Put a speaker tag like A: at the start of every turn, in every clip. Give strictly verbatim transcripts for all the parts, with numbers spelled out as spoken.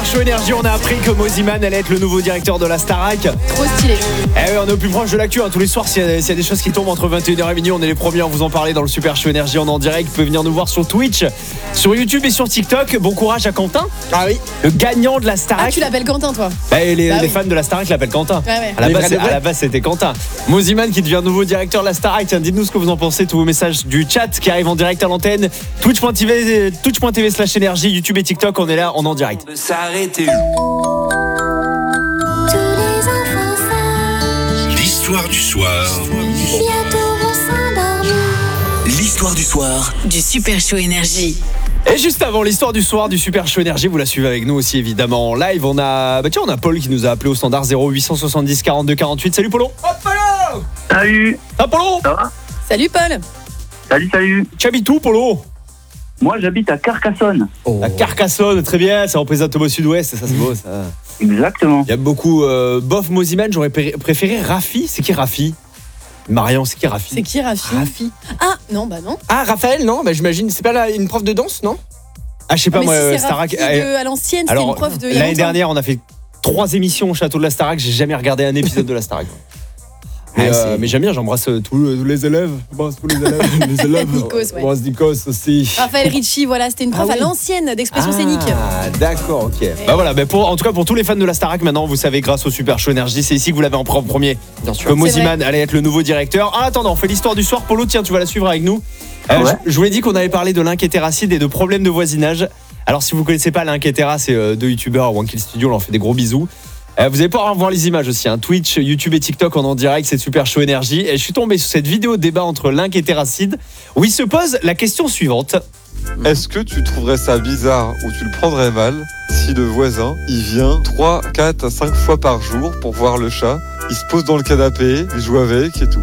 A: Show Énergie, on a appris que Moziman allait être le nouveau directeur de la Starac.
B: Trop stylé.
A: Eh oui, on est au plus proche de l'actu, hein. Tous les soirs, s'il y, a, s'il y a des choses qui tombent entre vingt et une heures et minuit, on est les premiers à vous en parler dans le Super Show Énergie. On est en direct, vous pouvez venir nous voir sur Twitch, sur YouTube et sur TikTok. Bon courage à Quentin.
C: Ah oui.
A: Le gagnant de la Starac.
B: Ah, tu l'appelles Quentin, toi?
A: Bah, les,
B: Bah
A: les
B: oui.
A: fans de la Starac l'appellent Quentin.
B: Ouais, ouais.
A: À, la
C: Les
A: base,
C: vrais de
A: à
C: vrais.
A: la base, c'était Quentin. Moziman qui devient nouveau directeur de la Starac. Tiens, dites-nous ce que vous en pensez. Tous vos messages du chat qui arrivent en direct à l'antenne. Twitch point T V, Twitch point T V slash énergie, YouTube et TikTok. On est là, on est en direct.
D: S'arrêter.
E: Tous les enfants sages,
F: L'histoire du soir.
E: bientôt vont s'endormir.
F: L'histoire du soir.
G: Du Super Show Énergie.
A: Et juste avant l'histoire du soir du Super Show Énergie, vous la suivez avec nous aussi évidemment en live. On a, bah tiens, on a Paul qui nous a appelé au standard zéro huit cent soixante-dix quarante-deux quarante-huit. Salut Polo. Hop Polo.
H: Salut,
A: Ah Polo.
H: ça va?
B: Salut, Paul.
H: Salut, salut.
A: Tu habites où Polo?
H: Moi, j'habite à Carcassonne.
A: À Carcassonne, très bien. Ça représente Thomas Sud-Ouest, ça c'est beau ça.
H: Exactement.
A: Il y a beaucoup. Euh, bof Moziman, j'aurais pré- préféré Rafi. C'est qui Rafi? Marion, c'est qui Rafi?
B: C'est qui, Rafi?
C: Rafi.
B: Ah, non, bah non.
C: Ah, Raphaël, non bah, j'imagine, c'est pas là une prof de danse, non?
A: Ah, je sais pas
B: mais
A: moi,
B: si
A: euh,
B: c'est
A: Starac.
B: Rafi
A: euh,
B: de, à l'ancienne, c'était
A: Alors,
B: une prof de. il y a
A: l'année
B: longtemps.
A: dernière, on a fait trois émissions au château de la Starac. J'ai jamais regardé un épisode de la Starac. Mais,
C: Ah,
A: euh,
C: c'est-
A: mais j'aime bien, j'embrasse euh, tous, tous les élèves. J'embrasse tous les élèves. les élèves.
B: Nikos, ouais.
A: J'embrasse Nikos aussi.
B: Raphaël Ricci, voilà, c'était une prof
A: Ah
B: à
A: oui.
B: l'ancienne d'expression
A: Ah,
B: scénique.
A: d'accord, ok. Bah voilà, bah pour, en tout cas pour tous les fans de la Starac, maintenant vous savez grâce au Super Show Énergie, c'est ici que vous l'avez en en premier.
C: Bien sûr.
A: Que Moziman allait être le nouveau directeur. Ah, attends, on fait l'histoire du soir. Polo, tiens, tu vas la suivre avec nous. Euh,
H: Ouais.
A: je, je vous ai dit qu'on avait parlé de l'inquiétéracide et de problèmes de voisinage. Alors si vous connaissez pas l'Inquiétéra, c'est euh, deux youtubeurs, One Kill Studio, on leur fait des gros bisous. Euh, vous allez pouvoir voir les images aussi, hein. Twitch, YouTube et TikTok en, en direct, c'est Super Show Énergie. Et je suis tombé sur cette vidéo de débat entre l'inquiétéracide où il se pose la question suivante.
I: Est-ce que tu trouverais ça bizarre ou tu le prendrais mal si le voisin, il vient trois, quatre à cinq fois par jour pour voir le chat, il se pose dans le canapé, il joue avec et tout.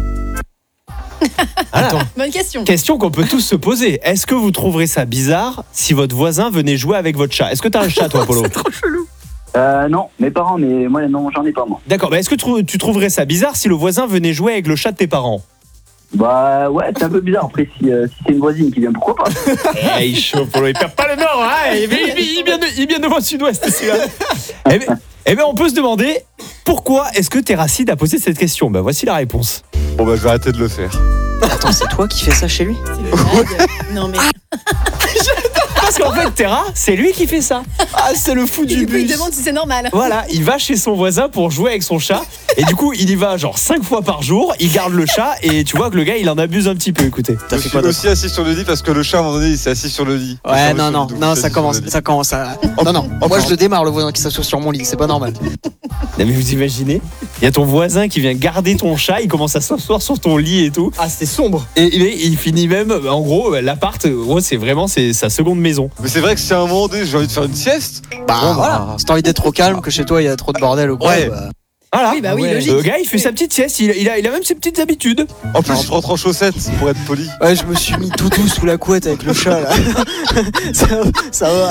A: Attends.
B: Bonne question.
A: Question qu'on peut tous se poser. Est-ce que vous trouverez ça bizarre si votre voisin venait jouer avec votre chat? Est-ce que t'as un chat toi, Polo?
H: Euh, non, mes parents, mais moi, non, j'en ai pas, moi.
A: D'accord, mais est-ce que tu tu trouverais ça bizarre si le voisin venait jouer avec le chat de tes parents?
H: Bah, ouais, c'est un peu bizarre. Après, si, euh, si c'est une voisine qui vient, pourquoi pas?
A: Eh, il est chaud, Polo, il perd pas le nord, hein. il, il, il, il vient de, il vient de voir sud-ouest, celui-là. Eh bien, eh ben, on peut se demander pourquoi est-ce que Terracide a posé cette question? Ben, voici la réponse.
I: Bon bah je vais arrêter de le faire.
C: Attends, c'est toi qui fais ça chez lui?
B: C'est le blague. Non, mais.
A: Parce qu'en fait, Terra, c'est lui qui fait ça.
C: Ah, c'est le fou
B: Et
C: du
B: du coup, il
C: bus.
B: demande si c'est normal.
A: Voilà, il va chez son voisin pour jouer avec son chat. Et du coup, il y va genre cinq fois par jour. Il garde le chat et tu vois que le gars, il en abuse un petit peu. Écoutez.
I: Je suis aussi assis sur le lit parce que le chat à un moment donné il s'est assis sur le lit. Il
C: Ouais,
I: s'est
C: non,
I: assis
C: non,
I: sur le-
C: non,
I: il s'est
C: ça
I: assis sur
C: commence,
I: le lit.
C: ça commence à. Non, non, moi je le démarre le voisin qui s'assoit sur mon lit, c'est pas normal.
A: Non, mais vous imaginez, il y a ton voisin qui vient garder ton chat, il commence à s'asseoir sur ton lit et tout.
C: Ah, c'est sombre.
A: Et il, il finit même, en gros, l'appart, ouais, c'est vraiment c'est sa seconde maison.
I: Mais c'est vrai que si à un moment donné j'ai envie de faire une sieste,
C: Bah
I: Bon,
C: voilà,
I: bah.
C: si t'as envie d'être trop calme, que chez toi il y a trop de bordel au coin,
I: Ouais.
C: bah,
A: Voilà.
B: Oui, bah oui,
C: Ouais.
B: logique.
A: Le gars, il fait sa petite sieste, il, il a, il a même ses petites habitudes.
I: en plus je rentre en chaussettes pour être poli.
C: Ouais, je me suis mis tout doux sous la couette avec le chat là. ça, ça va.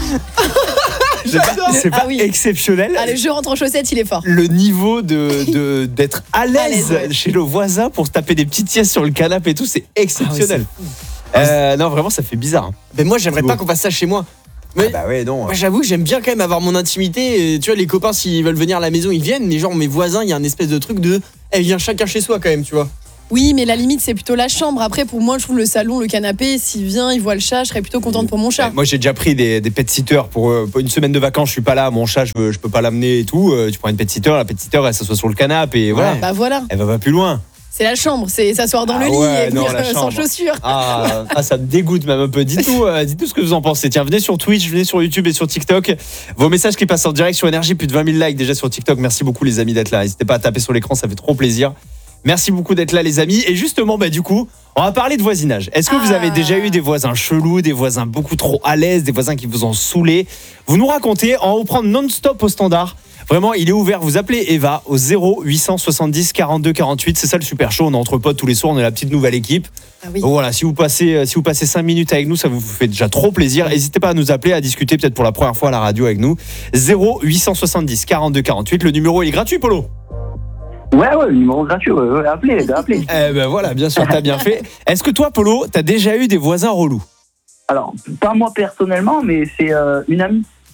A: C'est pas, c'est pas
B: Ah oui.
A: exceptionnel.
B: Ah, le jeu rentre en chaussettes, il est fort.
A: Le niveau de, de- d'être à l'aise,
B: À l'aise, ouais.
A: chez le voisin pour se taper des petites siestes sur le canapé et tout, c'est exceptionnel. Euh, non, vraiment, ça fait bizarre. hein.
C: Mais moi j'aimerais
A: C'est
C: pas
A: beau.
C: qu'on fasse ça chez moi. Mais
A: Ah bah ouais, non.
C: moi j'avoue que j'aime bien quand même avoir mon intimité. Et, tu vois, les copains s'ils veulent venir à la maison ils viennent, mais genre mes voisins il y a un espèce de truc de. Elle vient chacun chez soi quand même, tu vois.
B: Oui, mais la limite, c'est plutôt la chambre. Après, pour moi, je trouve le salon, le canapé, s'il vient, il voit le chat, je serais plutôt contente pour mon chat.
A: Ouais, moi j'ai déjà pris des, des pet-sitters pour, euh, pour une semaine de vacances, je suis pas là, mon chat je peux, je peux pas l'amener et tout. Euh, tu prends une pet-sitter, la pet-sitter elle s'assoit sur le canapé et voilà.
B: Bah voilà,
A: Elle va pas plus loin.
B: c'est la chambre, c'est s'asseoir dans
A: Ah
B: le lit
A: ouais,
B: et
A: non,
B: venir
A: la
B: euh, sans
A: chambre.
B: chaussures.
A: Ah, ah, ça me dégoûte même un peu. Dites-nous, euh, dites-nous ce que vous en pensez. Tiens, venez sur Twitch, venez sur YouTube et sur TikTok. Vos messages qui passent en direct sur Énergie, plus de vingt mille likes déjà sur TikTok. Merci beaucoup les amis d'être là. N'hésitez pas à taper sur l'écran, ça fait trop plaisir. Merci beaucoup d'être là les amis. Et justement, bah du coup, on va parler de voisinage. Est-ce que vous
B: Ah.
A: avez déjà eu des voisins chelous, des voisins beaucoup trop à l'aise, des voisins qui vous ont saoulé? Vous nous racontez, on va vous prendre non-stop au standard. Vraiment, il est ouvert. Vous appelez Eva au zéro huit cent soixante-dix quarante-deux quarante-huit. C'est ça le super show. On est entre potes tous les soirs. On est la petite nouvelle équipe.
B: Ah oui.
A: Donc voilà, si vous passez euh, si vous passez cinq minutes avec nous, ça vous fait déjà trop plaisir. N'hésitez pas à nous appeler, à discuter peut-être pour la première fois à la radio avec nous. zéro huit cent soixante-dix quarante-deux quarante-huit. Le numéro il est gratuit, Polo.
H: Ouais, ouais, le numéro gratuit, ouais, ouais, appelez, appelez.
A: Eh ben voilà, bien sûr, t'as bien fait. Est-ce que toi, Polo, t'as déjà eu des voisins relous?
H: Alors, pas moi personnellement, mais c'est euh, une amie.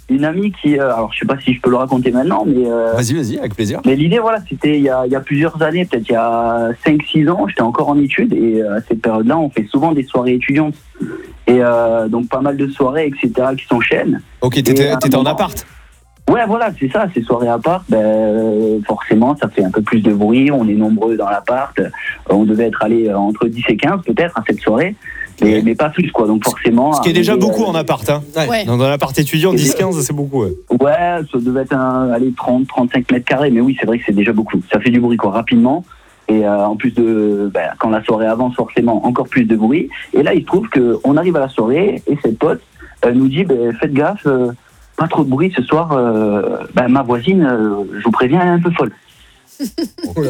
H: une amie qui, euh, alors je sais pas si je peux le raconter maintenant, mais euh,
A: Vas-y, vas-y, avec plaisir.
H: mais l'idée, voilà, c'était il y a, il y a plusieurs années, peut-être il y a cinq six ans, j'étais encore en études et euh, à cette période-là, on fait souvent des soirées étudiantes. Et euh, donc pas mal de soirées, et cetera qui s'enchaînent.
A: Ok, t'étais,
H: Et à un
A: t'étais en
H: moment-
A: appart.
H: Ouais, voilà, c'est ça, ces soirées à part, ben, forcément, ça fait un peu plus de bruit, on est nombreux dans l'appart, euh, on devait être allé euh, entre dix et quinze peut-être à cette soirée, mais,
A: Ouais.
H: mais pas plus, quoi, donc forcément...
A: Ce qui est déjà
H: arriver,
A: beaucoup
H: euh,
A: en appart. Hein.
B: Ouais.
A: Dans un appart étudiant, dix quinze, c'est beaucoup. Ouais.
H: Ouais, ça devait être un, allez, trente trente-cinq mètres carrés, mais oui, c'est vrai que c'est déjà beaucoup, ça fait du bruit, quoi, rapidement, et euh, en plus de, ben, quand la soirée avance, forcément, encore plus de bruit, et là, il se trouve qu'on arrive à la soirée, et cette pote euh, nous dit, ben, faites gaffe, euh, pas trop de bruit ce soir, euh, ben, ma voisine, euh, je vous préviens, elle est un peu folle.
A: Ok.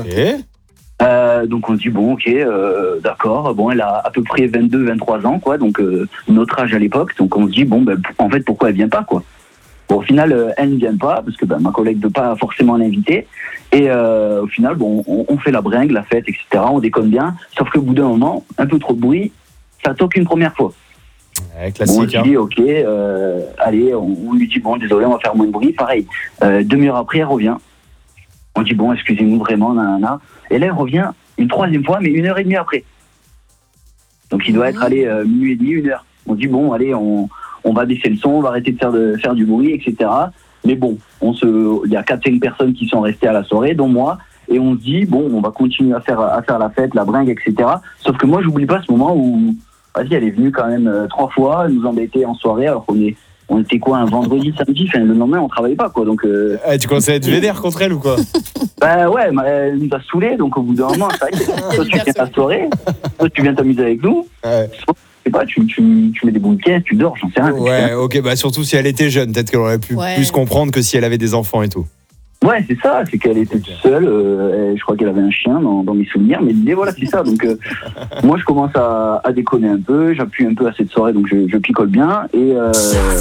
H: Euh, donc on se dit bon ok euh, d'accord, bon elle a à peu près vingt-deux vingt-trois ans quoi, donc euh, notre âge à l'époque, donc on se dit bon ben p- en fait pourquoi elle vient pas quoi. Bon, au final euh, elle ne vient pas parce que ben, ma collègue ne veut pas forcément l'inviter et euh, au final bon on, on fait la bringue, la fête, etc, on déconne bien, sauf qu'au bout d'un moment un peu trop de bruit, ça toque une première fois.
A: Ouais,
H: Bon, on
A: classique.
H: se
A: Hein.
H: dit ok euh, allez on, on lui dit bon désolé on va faire moins de bruit, pareil euh, demi-heure après elle revient, on dit bon excusez-nous vraiment nanana. Et là, elle revient une troisième fois, mais une heure et demie après. Donc, il doit être allé euh, minuit et demi, une heure. On dit, bon, allez, on, on va baisser le son, on va arrêter de faire, de faire du bruit, et cetera. Mais bon, on se, il y a quatre cinq personnes qui sont restées à la soirée, dont moi. Et on se dit, bon, on va continuer à faire, à faire la fête, la bringue, et cetera. Sauf que moi, j'oublie pas ce moment où, vas-y, elle est venue quand même euh, trois fois, elle nous embêtait en soirée, alors qu'on est, on était quoi, un vendredi, samedi, enfin, le lendemain, on travaillait pas, quoi. Donc, euh,
A: Eh, tu commences à être vénère contre elle ou quoi?
H: bah ouais, bah, elle nous a saoulés, donc au bout d'un moment, ça y est, toi tu viens à la soirée, toi tu viens t'amuser avec nous,
A: Ouais.
H: je sais pas, tu, tu, tu mets des bouquets, tu dors, j'en sais rien.
A: Ouais, ok, bah surtout si elle était jeune, peut-être qu'elle aurait pu
B: Ouais.
A: plus comprendre que si elle avait des enfants et tout.
H: Ouais, c'est ça, c'est qu'elle était toute seule, euh, et je crois qu'elle avait un chien dans, dans mes souvenirs, mais l'idée, voilà, c'est ça. Donc, euh, moi, je commence à, à déconner un peu, j'appuie un peu à cette soirée, donc je, je picole bien, et, euh,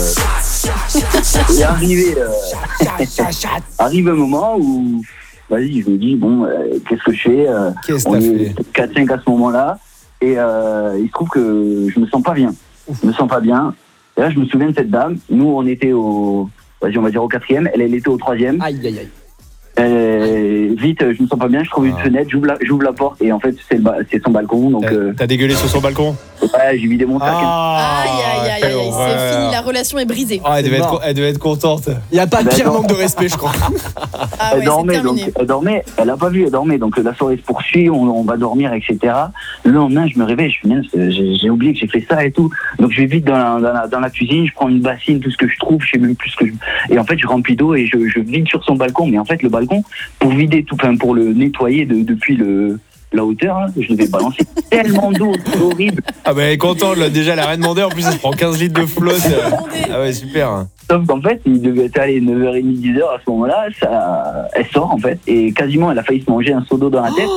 H: et arrivé, euh, arrive un moment où, vas-y, je me dis, bon, euh, qu'est-ce que je fais euh,
A: Qu'est-ce que
H: On
A: t'as
H: est
A: fait?
H: quatre cinq à ce moment-là, et euh, il se trouve que je me sens pas bien. Je me sens pas bien. Et là, je me souviens de cette dame. Nous, on était au, vas-y, on va dire au quatrième. Elle, elle était au troisième.
C: Aïe, aïe, aïe.
H: Euh, vite, je me sens pas bien. Je trouve une
A: Ah.
H: fenêtre. J'ouvre la, j'ouvre la porte et en fait, c'est, le ba- c'est son balcon. Donc,
A: T'as
H: euh,
A: t'as dégueulé sur son balcon?
H: ouais, j'ai vidé mon sac.
A: Ah,
B: Aïe, aïe, aïe,
A: quelle
B: aïe,
A: horreur.
B: c'est fini, la relation est brisée.
A: Ah, elle devait,
C: C'est
A: être,
C: mort.
A: elle devait être contente.
C: Il n'y a pas de
H: Ben
C: pire
H: non.
C: manque de respect, je crois.
B: Ah
H: elle
B: ouais, c'est
H: dormait, donc
B: terminé.
H: elle dormait. Elle a pas vu, elle dormait. Donc la soirée se poursuit, on, on va dormir, et cetera. Le lendemain, je me réveille, je suis bien, j'ai, j'ai oublié que j'ai fait ça et tout. Donc je vais vite dans la, dans la, dans la cuisine, je prends une bassine, tout ce que je trouve, je sais même plus ce que je. Et en fait, je remplis d'eau et je, je vide sur son balcon. Mais en fait, le balcon, pour vider tout, enfin, pour le nettoyer de, depuis le la hauteur, hein, je devais balancer tellement d'eau, c'est horrible.
A: Ah, bah elle est contente, là. Déjà, elle a rien demandé. En plus, elle se prend quinze litres de flotte. Ah, ouais, super.
H: Sauf qu'en fait, il devait être allé neuf heures trente, dix heures à ce moment-là, ça, elle sort en fait, et quasiment elle a failli se manger un seau d'eau dans la tête.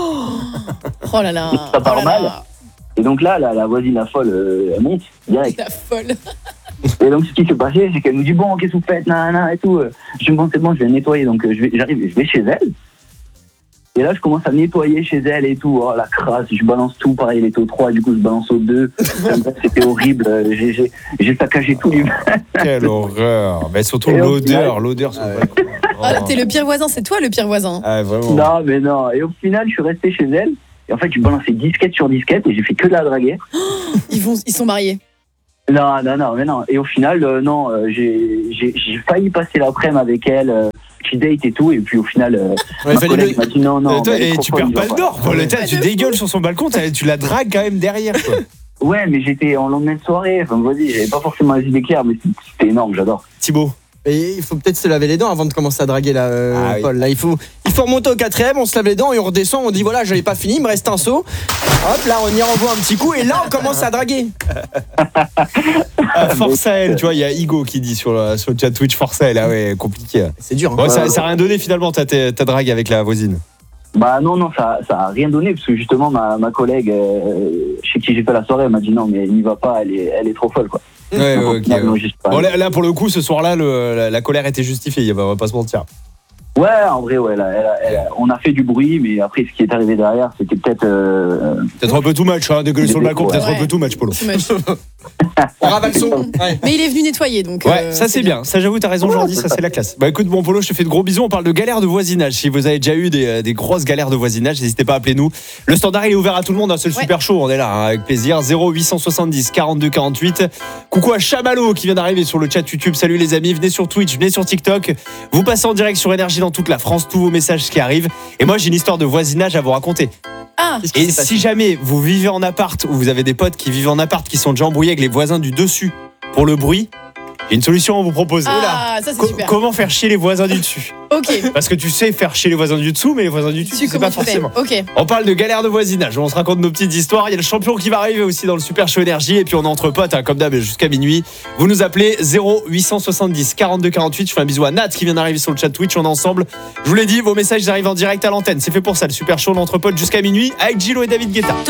B: Oh là là.
H: Ça part
B: oh là
H: mal.
B: là.
H: Et donc là, la, la voisine, la folle, euh, elle monte direct.
B: La folle.
H: Et donc ce qui s'est passé, c'est qu'elle nous dit bon, qu'est-ce que vous faites, nanana et tout. Je dis bon, c'est bon, je vais nettoyer. Donc euh, je vais, j'arrive, je vais chez elle. Et là, je commence à nettoyer chez elle et tout. Oh la crasse, je balance tout. Pareil, elle était au trois, du coup, je balance au deux. C'était horrible. Euh, J'ai, j'ai, j'ai saccagé tout l'hiver.
A: Quelle horreur. Mais surtout
H: Et au
A: l'odeur,
H: final-
A: l'odeur sur le
C: Ah ouais.
A: balcon.
B: Ah, t'es le pire voisin, c'est toi le pire voisin.
A: Ah, vraiment.
H: Non, mais non. Et au final, je suis resté chez elle. Et en fait, je balançais disquette sur disquette et j'ai fait que de la draguer.
B: Ils, vont, ils sont mariés.
H: Non, non, non, mais non. Et au final, euh, non, euh, j'ai, j'ai, j'ai failli passer l'après-midi avec elle. Euh, petit date et tout. Et puis au final, euh,
C: Ouais, il
H: ma
C: fallait
H: collègue
C: le-
H: m'a dit non, non.
A: Et toi,
H: mais elle est
A: et
H: trop
A: tu
H: folle,
A: perds
H: il
A: pas
H: va
A: le nord, quoi. Le tas,
B: Ouais,
A: tu
B: de
A: dégueules sur son balcon, t'as- tu la dragues quand même derrière, quoi.
H: Ouais, mais j'étais en lendemain de soirée. Enfin, vas-y, j'avais pas forcément les idées claires, mais c'était énorme, j'adore.
A: Thibaut.
C: Et il faut peut-être se laver les dents avant de commencer à draguer là, euh,
A: Ah oui.
C: Paul. Là, il faut, il faut remonter au quatrième, on se lave les dents et on redescend. On dit voilà, j'avais pas fini, il me reste un seau. Hop, là, on y renvoie un petit coup et là, on commence à draguer.
A: Ah, force à elle, tu vois, il y a Igo qui dit sur le, sur le chat Twitch, force à elle, ah ouais, compliqué.
C: C'est dur. Hein.
A: Bon, ça, ça a rien donné finalement, ta, ta, ta drague avec la voisine.
H: Bah non, non, ça, ça a rien donné, parce que justement, ma, ma collègue, euh, chez qui j'ai fait la soirée, elle m'a dit non, mais n'y va pas, elle est, elle est trop folle, quoi.
A: Ouais,
H: Donc,
A: ouais,
H: au
A: ok.
H: final, non,
A: ouais.
H: juste pas.
A: Bon, là, là, pour le coup, ce soir-là, le- la, la colère était justifiée, on va pas se mentir.
H: Ouais, en vrai, ouais, là, elle- elle- on a fait du bruit, mais après, ce qui est arrivé derrière, c'était peut-être... euh,
A: Peut-être un peu too much, hein, dégueuler sur le balcon, peut-être
B: Ouais.
A: un peu too much, Polo.
B: Too much.
C: On ravale son. Ouais.
B: Mais il est venu nettoyer, donc.
A: Ouais,
B: euh,
A: ça c'est bien. Ça j'avoue, t'as raison, Jordi, ça c'est la classe. Bah écoute, bon Polo, je te fais de gros bisous. On parle de galères de voisinage. Si vous avez déjà eu des, des grosses galères de voisinage, n'hésitez pas à appeler nous. Le standard il est ouvert à tout le monde, hein, c'est le
B: Ouais.
A: super show, on est là, hein, avec plaisir. zéro huit cent soixante-dix quarante-deux quarante-huit. Coucou à Chamallow qui vient d'arriver sur le chat YouTube. Salut les amis, venez sur Twitch, venez sur TikTok. Vous passez en direct sur Énergie dans toute la France, tous vos messages qui arrivent. Et moi j'ai une histoire de voisinage à vous raconter.
B: Ah,
C: Qu'est-ce qui
A: Et
C: s'est passé
A: si jamais vous vivez en appart ou vous avez des potes qui vivent en appart qui sont déjà embrouillés avec les voisins du dessus pour le bruit, j'ai une solution à vous proposer.
B: ah ça c'est
A: Co-
B: super.
A: comment faire chier les voisins du dessus?
B: Ok.
A: Parce que tu sais faire chier les voisins du dessous, mais les voisins du dessus,
B: Tu
A: c'est
B: comment
A: pas
B: tu fais
A: forcément.
B: Ok.
A: On parle de galère de voisinage, on se raconte nos petites histoires. Il y a le champion qui va arriver aussi dans le Super Show Énergie. Et puis on est entre potes, hein, comme d'hab, jusqu'à minuit. Vous nous appelez zéro huit cent soixante-dix quarante-deux quarante-huit. Je fais un bisou à Nat qui vient d'arriver sur le chat Twitch. On est ensemble. Je vous l'ai dit, vos messages arrivent en direct à l'antenne. C'est fait pour ça, le Super Show, on est entre potes jusqu'à minuit avec Gillo et David Guetta.